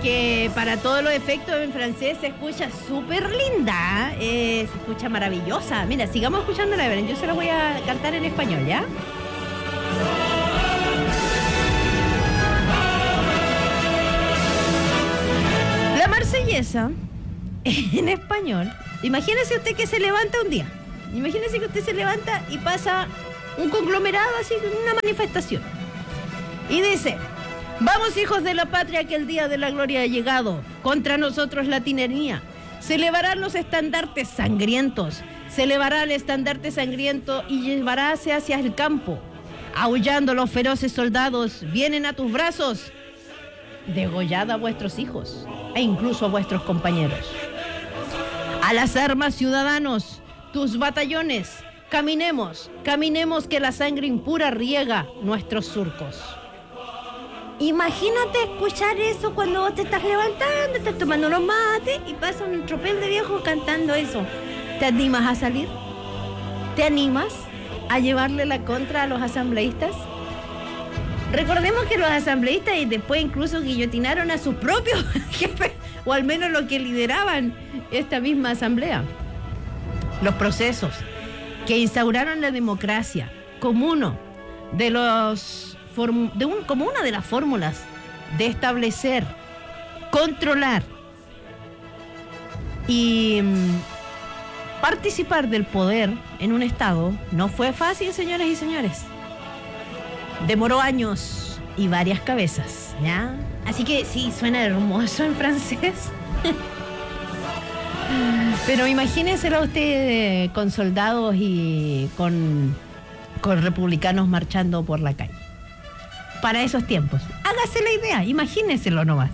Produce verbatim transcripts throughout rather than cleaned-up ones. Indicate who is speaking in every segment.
Speaker 1: que para todos los efectos en francés se escucha súper linda, eh, se escucha maravillosa. Mira, sigamos escuchándola, Evelyn. Yo se la voy a cantar en español, ¿ya? La marsellesa, en español, imagínese usted que se levanta un día. Imagínese que usted se levanta y pasa un conglomerado, así, una manifestación. Y dice: vamos, hijos de la patria, que el día de la gloria ha llegado. Contra nosotros la tiranía. Se elevarán los estandartes sangrientos. Se elevará el estandarte sangriento y llevaráse hacia el campo. Aullando los feroces soldados, vienen a tus brazos. Degollad a vuestros hijos e incluso a vuestros compañeros. A las armas, ciudadanos, tus batallones. Caminemos, caminemos, que la sangre impura riega nuestros surcos. Imagínate escuchar eso cuando vos te estás levantando, estás tomando unos mates y pasa un tropel de viejos cantando eso. ¿Te animas a salir? ¿Te animas a llevarle la contra a los asambleístas? Recordemos que los asambleístas y después incluso guillotinaron a sus propios jefes, o al menos los que lideraban esta misma asamblea. Los procesos que instauraron la democracia como uno de los de un, como una de las fórmulas de establecer, controlar y mm, participar del poder en un estado no fue fácil, señoras y señores. Demoró años y varias cabezas, ¿ya? Así que sí, suena hermoso en francés. Pero imagínenselo usted eh, con soldados y con, con republicanos marchando por la calle. Para esos tiempos. Hágase la idea, imagínenselo nomás.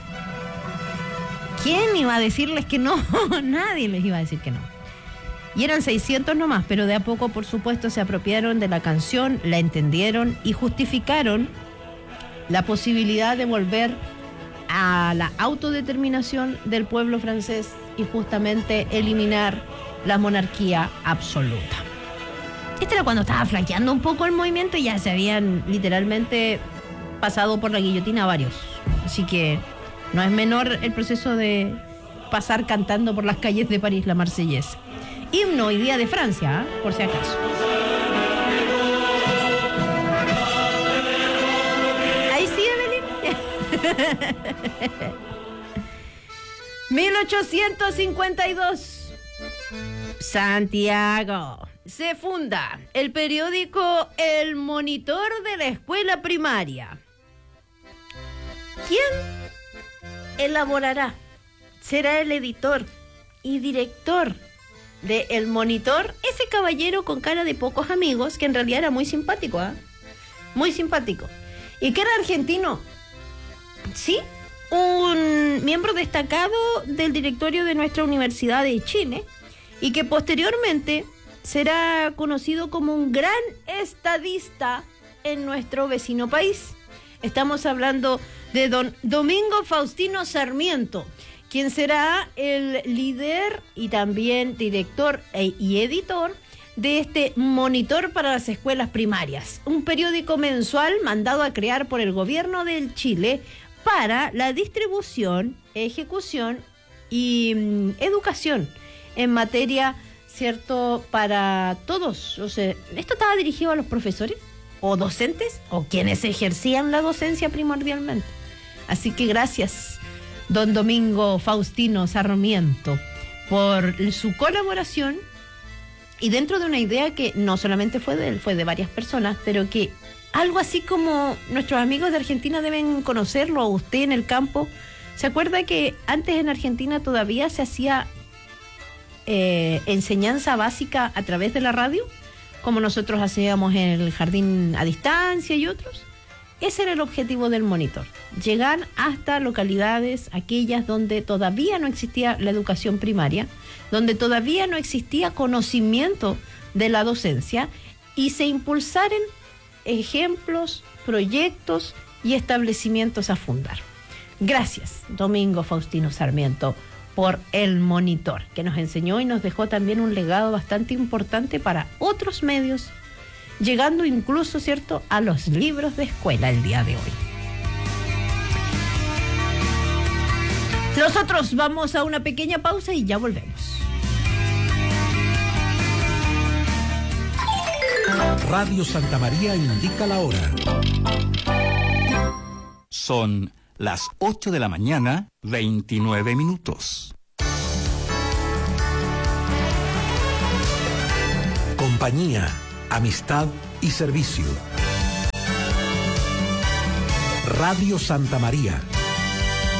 Speaker 1: ¿Quién iba a decirles que no? Nadie les iba a decir que no. Y eran seiscientos nomás, pero de a poco, por supuesto, se apropiaron de la canción, la entendieron y justificaron la posibilidad de volver a la autodeterminación del pueblo francés y justamente eliminar la monarquía absoluta. Este era cuando estaba flaqueando un poco el movimiento y ya se habían literalmente pasado por la guillotina varios. Así que no es menor el proceso de pasar cantando por las calles de París la Marsellesa. Himno y día de Francia, ¿eh? Por si acaso. Ahí sí, Evelyn. mil ochocientos cincuenta y dos. Santiago. Se funda el periódico El Monitor de la Escuela Primaria. ¿Quién elaborará? Será el editor y director de El Monitor, ese caballero con cara de pocos amigos, que en realidad era muy simpático, ¿eh? Muy simpático. Y que era argentino. Sí, un miembro destacado del directorio de nuestra Universidad de Chile y que posteriormente será conocido como un gran estadista en nuestro vecino país. Estamos hablando de don Domingo Faustino Sarmiento, quien será el líder y también director e, y editor de este Monitor para las Escuelas Primarias, un periódico mensual mandado a crear por el gobierno del Chile para la distribución, ejecución y mm, educación en materia, ¿cierto?, para todos. O sea, ¿esto estaba dirigido a los profesores o docentes o quienes ejercían la docencia primordialmente? Así que gracias, don Domingo Faustino Sarmiento, por su colaboración y dentro de una idea que no solamente fue de él, fue de varias personas, pero que algo así como nuestros amigos de Argentina deben conocerlo, o usted en el campo. ¿Se acuerda que antes en Argentina todavía se hacía eh, enseñanza básica a través de la radio? Como nosotros hacíamos en el jardín a distancia y otros. Ese era el objetivo del Monitor, llegar hasta localidades, aquellas donde todavía no existía la educación primaria, donde todavía no existía conocimiento de la docencia y se impulsaran ejemplos, proyectos y establecimientos a fundar. Gracias, Domingo Faustino Sarmiento, por El Monitor, que nos enseñó y nos dejó también un legado bastante importante para otros medios, llegando incluso, ¿cierto?, a los libros de escuela el día de hoy. Nosotros vamos a una pequeña pausa y ya volvemos.
Speaker 2: Radio Santa María indica la hora.
Speaker 3: Son las ocho de la mañana, veintinueve minutos.
Speaker 2: Compañía, amistad y servicio. Radio Santa María.